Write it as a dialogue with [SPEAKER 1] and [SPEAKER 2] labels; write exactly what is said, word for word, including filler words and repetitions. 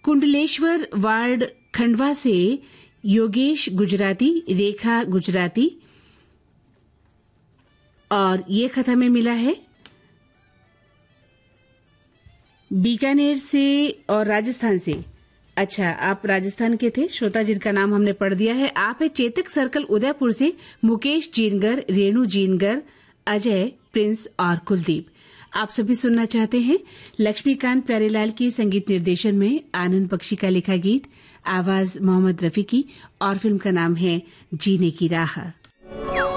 [SPEAKER 1] Kundaleshwar ward Khandwa से योगेश गुजराती, रेखा गुजराती, और ये खत हमें मिला है बीकानेर से और राजस्थान से। अच्छा, आप राजस्थान के थे श्रोता, जिनका नाम हमने पढ़ दिया है। आप है चेतक सर्कल उदयपुर से मुकेश जीनगर, रेणु जीनगर, अजय, प्रिंस और कुलदीप। आप सभी सुनना चाहते हैं लक्ष्मीकांत प्यारेलाल की संगीत निर्देशन में आनंद बख्शी का लिखा गीत, आवाज मोहम्मद रफी की, और फिल्म का नाम है जीने की राह।